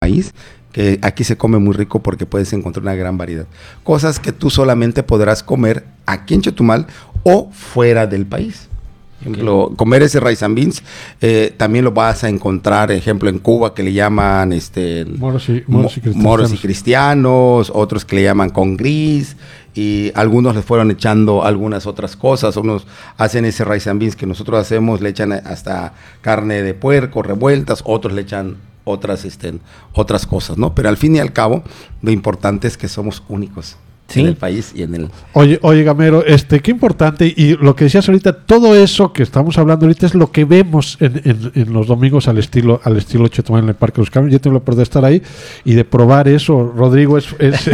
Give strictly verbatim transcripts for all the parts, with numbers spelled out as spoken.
país, que aquí se come muy rico porque puedes encontrar una gran variedad. Cosas que tú solamente podrás comer aquí en Chetumal o fuera del país. Por ejemplo, okay. comer ese rice and beans, eh, también lo vas a encontrar, ejemplo, en Cuba, que le llaman este, moros, y, moros, y moros y cristianos, otros que le llaman con gris, y algunos le fueron echando algunas otras cosas. Unos hacen ese rice and beans que nosotros hacemos, le echan hasta carne de puerco revueltas, otros le echan otras, este, otras cosas, ¿no? Pero al fin y al cabo, lo importante es que somos únicos. ¿Sí? En el país y en el... Oye, oye, Gamero, este, qué importante, y lo que decías ahorita, todo eso que estamos hablando ahorita es lo que vemos en, en, en los domingos al estilo al estilo Chetumal en el Parque de los Cambios. Yo tengo la oportunidad de estar ahí y de probar eso. Rodrigo es... es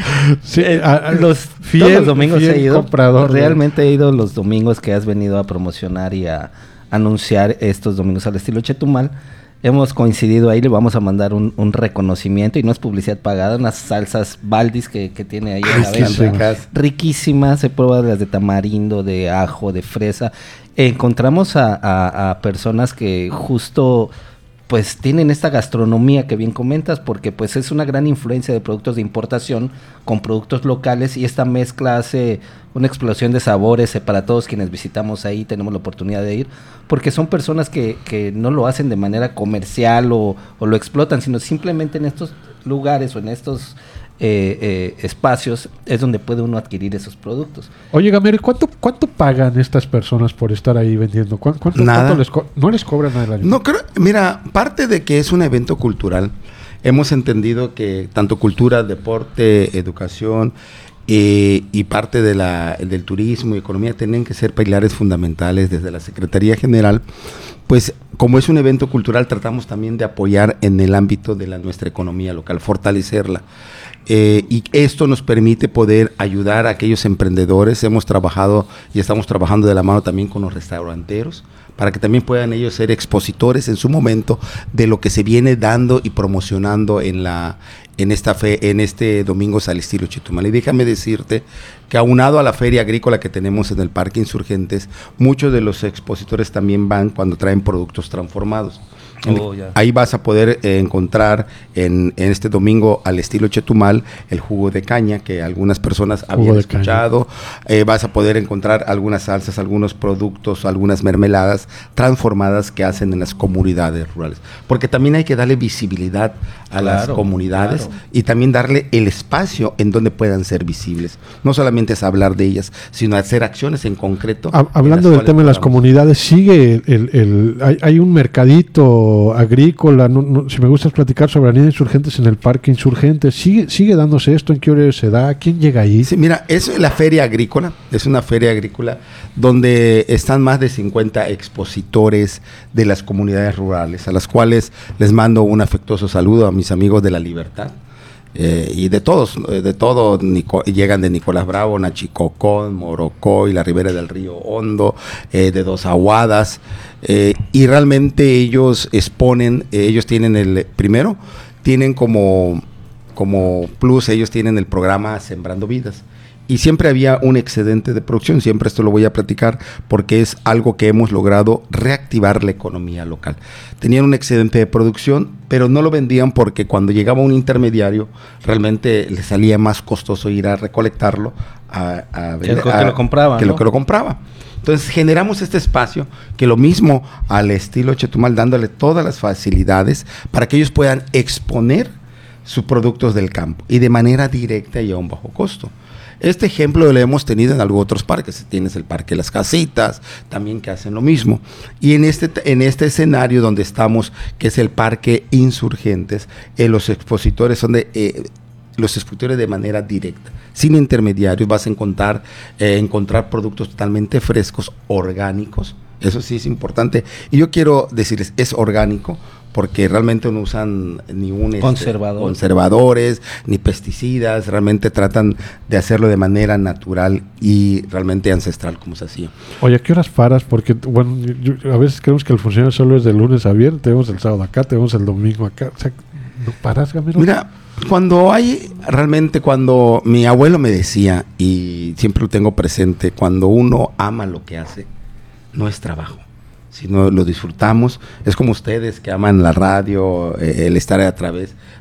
sí, a, a, los, fiel, todos los domingos he ido, comprador, realmente he ido los domingos que has venido a promocionar y a anunciar estos domingos al estilo Chetumal. Hemos coincidido ahí, le vamos a mandar un, un reconocimiento, y no es publicidad pagada, unas salsas Valdis que, que tiene ahí a la venta, riquísimas. Se prueban las de tamarindo, de ajo, de fresa. Encontramos a, a, a personas que justo pues tienen esta gastronomía que bien comentas, porque pues es una gran influencia de productos de importación con productos locales, y esta mezcla hace una explosión de sabores eh, para todos quienes visitamos ahí, tenemos la oportunidad de ir, porque son personas que, que no lo hacen de manera comercial o, o lo explotan, sino simplemente en estos lugares o en estos eh, eh, espacios es donde puede uno adquirir esos productos. Oye, Gamero, ¿cuánto, cuánto pagan estas personas por estar ahí vendiendo? ¿Cuánto, cuánto, nada. ¿cuánto les co- no les cobran nada? No creo, mira, parte de que es un evento cultural, hemos entendido que tanto cultura, deporte, educación eh, y parte de la, del turismo y economía tienen que ser pilares fundamentales desde la Secretaría General. Pues como es un evento cultural, tratamos también de apoyar en el ámbito de la, nuestra economía local, fortalecerla. Eh, y esto nos permite poder ayudar a aquellos emprendedores. Hemos trabajado y estamos trabajando de la mano también con los restauranteros, para que también puedan ellos ser expositores en su momento de lo que se viene dando y promocionando en la en esta fe, en este Domingos al Estilo Chetumal. Y déjame decirte que aunado a la feria agrícola que tenemos en el Parque Insurgentes, muchos de los expositores también van cuando traen productos transformados. Oh, yeah. Ahí vas a poder eh, encontrar en, en este domingo al estilo Chetumal el jugo de caña que algunas personas jugo habían escuchado. Eh, vas a poder encontrar algunas salsas, algunos productos, algunas mermeladas transformadas que hacen en las comunidades rurales. Porque también hay que darle visibilidad a claro, las comunidades claro. y también darle el espacio en donde puedan ser visibles. No solamente es hablar de ellas, sino hacer acciones en concreto. Ha, hablando del tema de las comunidades, sigue el, el, el hay, hay un mercadito agrícola, no, no, si me gusta platicar sobre Avenida Insurgentes en el Parque Insurgentes, ¿sigue, sigue dándose esto? ¿En qué horario se da? ¿Quién llega ahí? Sí, mira, es la feria agrícola, es una feria agrícola donde están más de cincuenta expositores de las comunidades rurales, a las cuales les mando un afectuoso saludo a mis amigos de La Libertad. Eh, y de todos, de todo, Nico, llegan de Nicolás Bravo, Nachicocón, Morocoy, la Ribera del Río Hondo, eh, de Dos Aguadas, eh, y realmente ellos exponen, eh, ellos tienen el, primero, tienen como, como plus, ellos tienen el programa Sembrando Vidas. Y siempre había un excedente de producción, siempre esto lo voy a platicar porque es algo que hemos logrado reactivar la economía local. Tenían un excedente de producción, pero no lo vendían porque cuando llegaba un intermediario realmente les salía más costoso ir a recolectarlo a, a vender, que, a, que lo compraba, que ¿no? lo que lo compraba. Entonces generamos este espacio que lo mismo al estilo Chetumal, dándole todas las facilidades para que ellos puedan exponer sus productos del campo y de manera directa y a un bajo costo. Este ejemplo lo hemos tenido en algunos otros parques. Tienes el Parque Las Casitas, también que hacen lo mismo. Y en este, en este escenario donde estamos, que es el Parque Insurgentes, eh, los expositores son de... Eh, los expositores de manera directa, sin intermediarios. Vas a encontrar, eh, encontrar productos totalmente frescos, orgánicos. Eso sí es importante. Y yo quiero decirles, es orgánico, porque realmente no usan ni un Conservador. este, conservadores, ni pesticidas, realmente tratan de hacerlo de manera natural y realmente ancestral como se hacía. Oye, ¿a qué horas paras? Porque bueno, yo, yo, a veces creemos que el funcionario solo es de lunes a viernes, tenemos el sábado acá, tenemos el domingo acá, o sea, ¿no paras, Gamero? Mira, cuando hay, realmente cuando mi abuelo me decía, y siempre lo tengo presente, cuando uno ama lo que hace, no es trabajo, sino lo disfrutamos. Es como ustedes que aman la radio, eh, el estar a través